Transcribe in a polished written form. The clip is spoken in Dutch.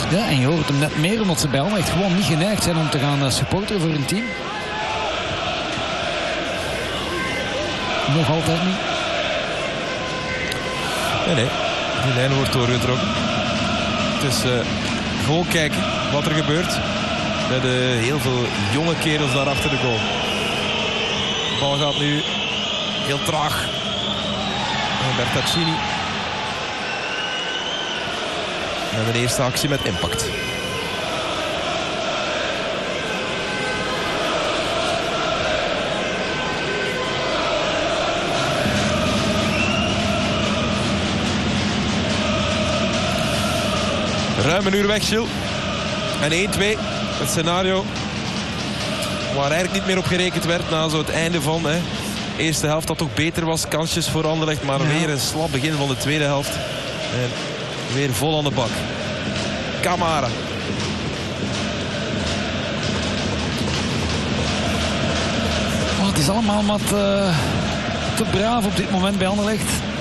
Ja, en je hoort hem net meer omdat ze bij Anderlecht gewoon niet geneigd zijn om te gaan supporteren voor hun team. Nog altijd niet. Nee. Die lijn wordt doorgetrokken. Het is gewoon kijken wat er gebeurt. Met heel veel jonge kerels daar achter de goal. De bal gaat nu heel traag. Bertaccini. En de eerste actie met impact. Ruim een uur weg, Gilles. En 1-2. Het scenario waar eigenlijk niet meer op gerekend werd na zo het einde van de eerste helft. Dat toch beter was. Kansjes voor Anderlecht. Maar weer een slap begin van de tweede helft. En weer vol aan de bak. Camara. Oh, het is allemaal wat te braaf op dit moment bij Anderlecht.